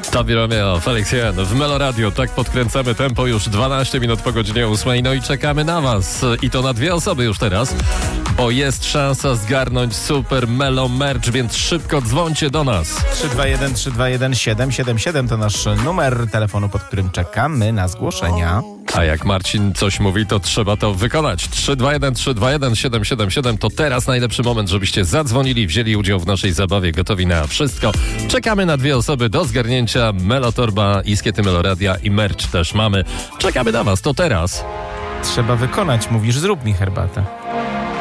Tabi Romeo, Felix Jan w Melo Radio. Tak podkręcamy tempo już 12 minut po godzinie 8. No i czekamy na was. I to na 2 osoby już teraz, bo jest szansa zgarnąć super Melo merch, więc szybko dzwońcie do nas. 321-321-777 to nasz numer telefonu, pod którym czekamy na zgłoszenia. A jak Marcin coś mówi, to trzeba to wykonać. 321-321-777 to teraz najlepszy moment, żebyście zadzwonili, wzięli udział w naszej zabawie, gotowi na wszystko. Czekamy na 2 osoby do zgarnięcia Melo Torba, Iskiety Melo Radia i merch też mamy. Czekamy na was, to teraz. Trzeba wykonać, mówisz, zrób mi herbatę.